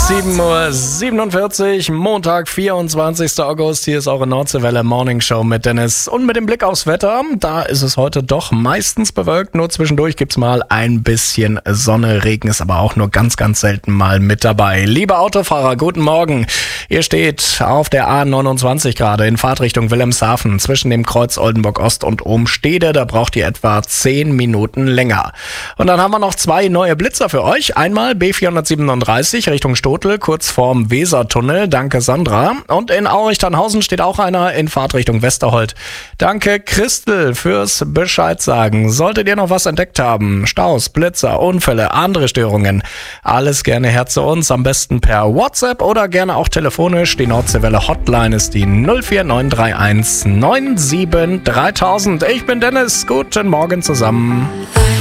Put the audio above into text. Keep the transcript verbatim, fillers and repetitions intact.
sieben Uhr siebenundvierzig, Montag, vierundzwanzigster August. Hier ist eure Nordseewelle Morning Show mit Dennis. Und mit dem Blick aufs Wetter, da ist es heute doch meistens bewölkt. Nur zwischendurch gibt's mal ein bisschen Sonne. Regen ist aber auch nur ganz, ganz selten mal mit dabei. Liebe Autofahrer, guten Morgen. Ihr steht auf der A neunundzwanzig gerade in Fahrtrichtung Wilhelmshaven zwischen dem Kreuz Oldenburg Ost und Ohm-Stede. Da braucht ihr etwa zehn Minuten länger. Und dann haben wir noch zwei neue Blitzer für euch. Einmal B vierhundertsiebenunddreißig Richtung Stotel, kurz vorm Wesertunnel. Danke, Sandra. Und in Aurich-Tannhausen steht auch einer in Fahrtrichtung Westerhold. Danke, Christel, fürs Bescheid sagen. Solltet ihr noch was entdeckt haben, Staus, Blitzer, Unfälle, andere Störungen, alles gerne her zu uns. Am besten per WhatsApp oder gerne auch telefonisch. Die Nordseewelle Hotline ist die null vier neun drei eins neun sieben dreitausend. Ich bin Dennis. Guten Morgen zusammen.